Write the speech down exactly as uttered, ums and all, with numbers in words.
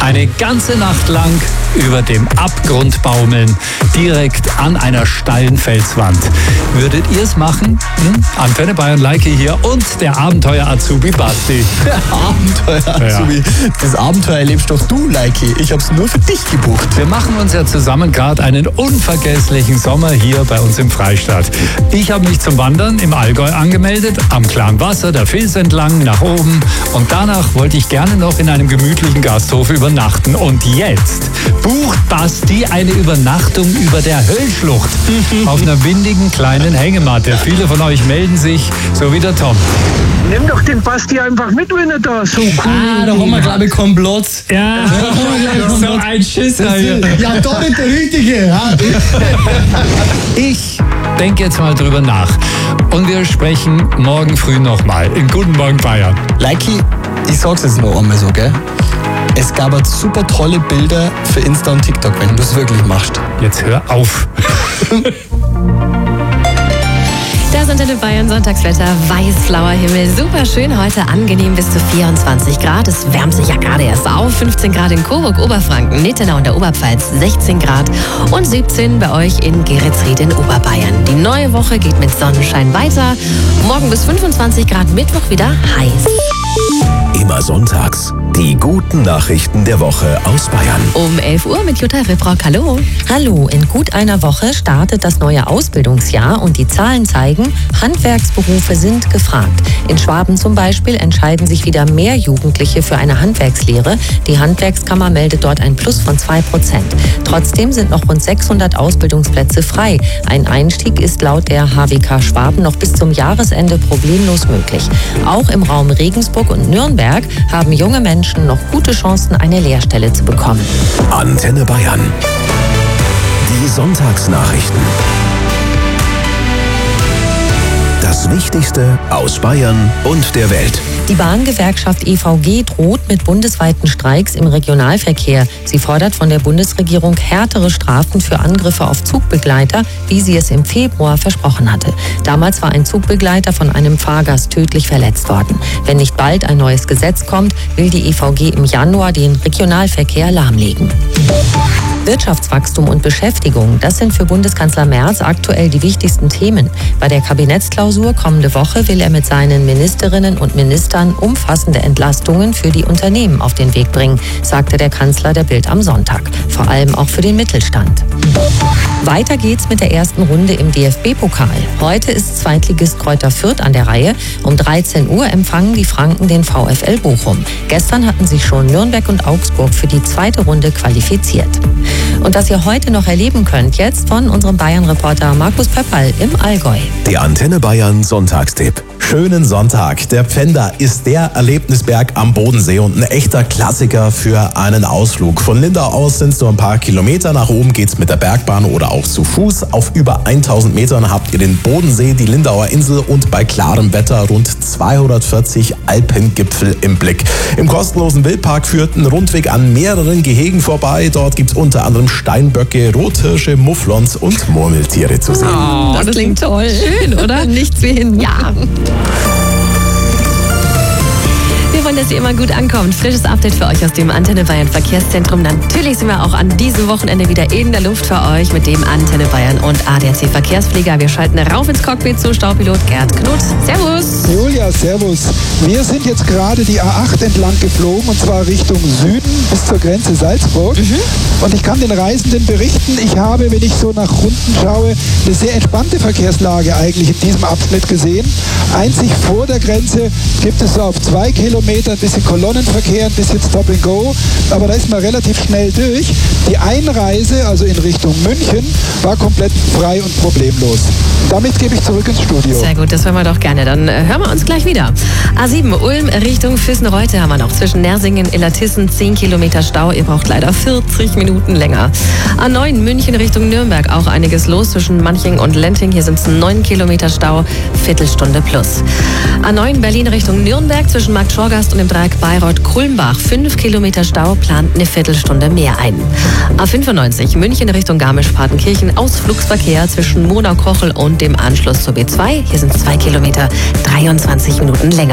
Eine ganze Nacht lang über dem Abgrund baumeln, direkt an einer steilen Felswand. Würdet ihr es machen? Hm? Antenne Bayern Leike hier und der Abenteuer-Azubi Basti. Der Abenteuer-Azubi. Ja. Das Abenteuer erlebst doch du, Leike. Ich hab's nur für dich gebucht. Wir machen uns ja zusammen gerade einen unvergesslichen Sommer hier bei uns im Freistaat. Ich habe mich zum Wandern im Allgäu angemeldet, am klaren Wasser, der Fils entlang, nach oben. Und danach wollte ich gerne noch in einem gemütlichen Gasthof übernachten. Und jetzt bucht Basti eine Übernachtung über der Höllschlucht auf einer windigen kleinen Hängematte. Viele von euch melden sich, so wie der Tom. Nimm doch den Basti einfach mit, wenn er da so cool ist. Ah, da haben wir, glaube ich, komplott. Ja, so ein Schisser hier. Ja, doch nicht der Richtige. Ja. Ich denke jetzt mal drüber nach. Und wir sprechen morgen früh nochmal. In Guten Morgen Bayern. Leiki, ich sag's jetzt noch einmal so, gell? Es gab halt super tolle Bilder für Insta und TikTok, wenn du es wirklich machst. Jetzt hör auf. Das Antenne Bayern Sonntagswetter, weiß-blauer Himmel, super schön heute, angenehm bis zu vierundzwanzig Grad. Es wärmt sich ja gerade erst auf, fünfzehn Grad in Coburg, Oberfranken, Nittenau und der Oberpfalz, sechzehn Grad und siebzehn bei euch in Geretsried in Oberbayern. Die neue Woche geht mit Sonnenschein weiter, morgen bis fünfundzwanzig Grad, Mittwoch wieder heiß. Immer sonntags die guten Nachrichten der Woche aus Bayern. Um elf Uhr mit Jutta Ribrock. Hallo. Hallo, in gut einer Woche startet das neue Ausbildungsjahr und die Zahlen zeigen, Handwerksberufe sind gefragt. In Schwaben zum Beispiel entscheiden sich wieder mehr Jugendliche für eine Handwerkslehre. Die Handwerkskammer meldet dort ein Plus von zwei Prozent. Trotzdem sind noch rund sechshundert Ausbildungsplätze frei. Ein Einstieg ist laut der H W K Schwaben noch bis zum Jahresende problemlos möglich. Auch im Raum Regensburg und Nürnberg haben junge Menschen noch gute Chancen, eine Lehrstelle zu bekommen. Antenne Bayern. Die Sonntagsnachrichten. Das Wichtigste aus Bayern und der Welt. Die Bahngewerkschaft E V G droht mit bundesweiten Streiks im Regionalverkehr. Sie fordert von der Bundesregierung härtere Strafen für Angriffe auf Zugbegleiter, wie sie es im Februar versprochen hatte. Damals war ein Zugbegleiter von einem Fahrgast tödlich verletzt worden. Wenn nicht bald ein neues Gesetz kommt, will die E V G im Januar den Regionalverkehr lahmlegen. Wirtschaftswachstum und Beschäftigung, das sind für Bundeskanzler Merz aktuell die wichtigsten Themen. Bei der Kabinettsklausur kommende Woche will er mit seinen Ministerinnen und Ministern umfassende Entlastungen für die Unternehmen auf den Weg bringen, sagte der Kanzler der Bild am Sonntag. Vor allem auch für den Mittelstand. Weiter geht's mit der ersten Runde im D F B-Pokal. Heute ist Zweitligist Greuther Fürth an der Reihe. Um dreizehn Uhr empfangen die Franken den VfL Bochum. Gestern hatten sich schon Nürnberg und Augsburg für die zweite Runde qualifiziert. Und was ihr heute noch erleben könnt, jetzt von unserem Bayern-Reporter Markus Pöpperl im Allgäu. Der Antenne Bayern Sonntagstipp. Schönen Sonntag. Der Pfänder ist der Erlebnisberg am Bodensee und ein echter Klassiker für einen Ausflug. Von Lindau aus sind es nur ein paar Kilometer. Nach oben geht's mit der Bergbahn oder auch zu Fuß. Auf über tausend Metern habt ihr den Bodensee, die Lindauer Insel und bei klarem Wetter rund zweihundertvierzig Alpengipfel im Blick. Im kostenlosen Wildpark führt ein Rundweg an mehreren Gehegen vorbei. Dort gibt's unter anderem Steinböcke, Rothirsche, Mufflons und Murmeltiere zu sehen. Oh, das klingt toll. Schön, oder? Nichts wie hin. Ja. Wir wollen, dass ihr immer gut ankommt. Frisches Update für euch aus dem Antenne Bayern Verkehrszentrum. Natürlich sind wir auch an diesem Wochenende wieder in der Luft für euch mit dem Antenne Bayern und A D A C Verkehrsflieger. Wir schalten rauf ins Cockpit zu Staupilot Gerd Knut. Servus. Julia, servus. Wir sind jetzt gerade die A acht entlang geflogen und zwar Richtung Süden bis zur Grenze Salzburg. Mhm. Und ich kann den Reisenden berichten, ich habe, wenn ich so nach unten schaue, eine sehr entspannte Verkehrslage eigentlich in diesem Abschnitt gesehen. Einzig vor der Grenze gibt es so auf zwei Kilometer ein bisschen Kolonnenverkehr, ein bisschen Stop and Go, aber da ist man relativ schnell durch. Die Einreise, also in Richtung München, war komplett frei und problemlos. Damit gebe ich zurück ins Studio. Sehr gut, das hören wir doch gerne. Dann äh, hören wir uns gleich wieder. A sieben Ulm Richtung Füssen-Reute haben wir noch. Zwischen Nersingen, Illertissen zehn Kilometer Stau. Ihr braucht leider vierzig Minuten länger. A neun München Richtung Nürnberg auch einiges los. Zwischen Manching und Lenting. Hier sind es neun Kilometer Stau. Viertelstunde plus. A neun Berlin Richtung Nürnberg. Zwischen Markt Schorgast und dem Dreieck Bayreuth-Kulmbach. fünf Kilometer Stau. Plant eine Viertelstunde mehr ein. A fünfundneunzig München Richtung Garmisch-Partenkirchen. Ausflugsverkehr zwischen Monau-Kochel und dem Anschluss zur B zwei. Hier sind es zwei Kilometer. dreiundzwanzig Minuten länger.